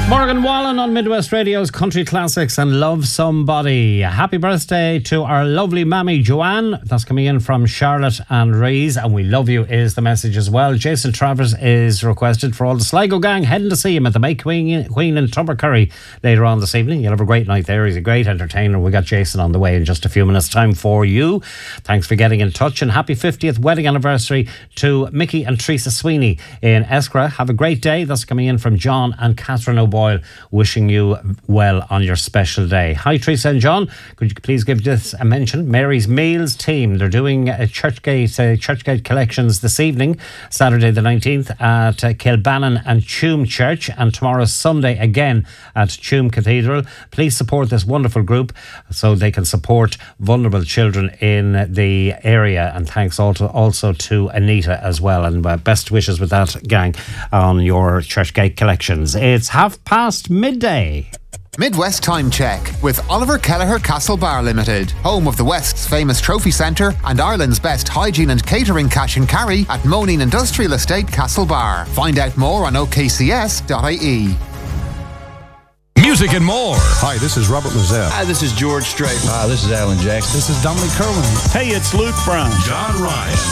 Morgan Wallen on Midwest Radio's Country Classics and Love Somebody. Happy birthday to our lovely mammy Joanne. That's coming in from Charlotte and Rees, and we love you is the message as well. Jason Travers is requested for all the Sligo gang heading to see him at the May Queen in Tubbercurry later on this evening. You'll have a great night there. He's a great entertainer. We got Jason on the way in just a few minutes time for you. Thanks for getting in touch, and happy 50th wedding anniversary to Mickey and Teresa Sweeney in Eskra. Have a great day. That's coming in from John and Catherine O'Boyle, wishing you well on your special day. Hi Teresa and John, could you please give this a mention? Mary's Meals team, they're doing a Churchgate collections this evening, Saturday the 19th at Kilbannon and Tuam Church, and tomorrow Sunday again at Tuam Cathedral. Please support this wonderful group so they can support vulnerable children in the area, and thanks also to Anita as well, and best wishes with that gang on your Churchgate collections. It's midday. Midwest Time Check with Oliver Kelleher Castlebar Limited, home of the West's famous trophy centre and Ireland's best hygiene and catering cash and carry at Moneen Industrial Estate, Castlebar. Find out more on okcs.ie. Music and more. Hi, this is Robert Lozelle. Hi, this is George Strait. Hi, this is Alan Jackson. This is Dominic Kerwin. Hey, it's Luke Brown. John Ryan.